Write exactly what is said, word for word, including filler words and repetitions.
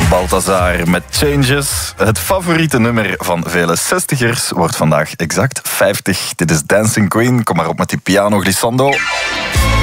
Balthazar met Changes. Het favoriete nummer van vele zestigers wordt vandaag exact vijftig. Dit is Dancing Queen. Kom maar op met die piano glissando.